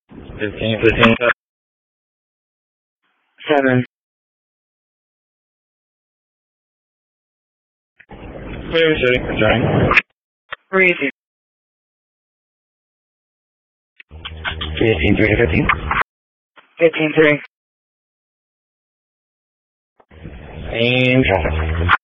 15, 7. Clear, shooting, returning. Breathe. 15, 3 to 15. 15, 3. Same traffic.